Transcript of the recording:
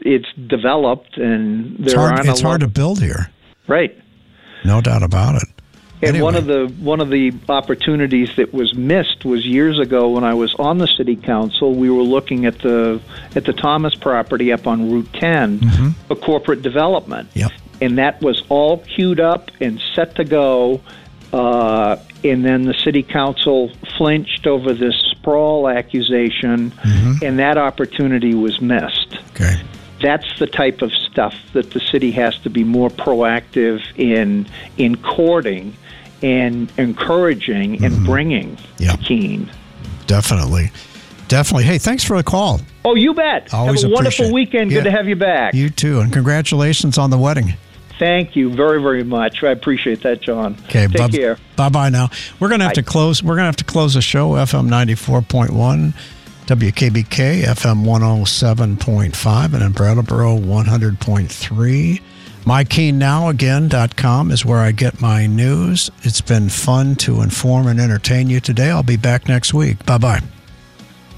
it's developed, and it's hard to build here. Right. No doubt about it. And anyway. one of the opportunities that was missed was years ago when I was on the city council. We were looking at the Thomas property up on Route 10 for corporate development. Yep. And that was all queued up and set to go. And then the city council flinched over this sprawl accusation, and that opportunity was missed. Okay. That's the type of stuff that the city has to be more proactive in courting and encouraging and bringing to Keene. Definitely. Hey, thanks for the call. Oh, you bet. Always have a wonderful appreciate it. weekend. Yeah. Good to have you back. You too, and congratulations on the wedding. Thank you very, very much. I appreciate that, John. Okay, Take care. Bye now. We're gonna have to close. We're gonna have to close the show. FM 94.1, WKBK, FM 107.5, and in Brattleboro 100.3. MyKeenNowAgain.com is where I get my news. It's been fun to inform and entertain you today. I'll be back next week. Bye-bye.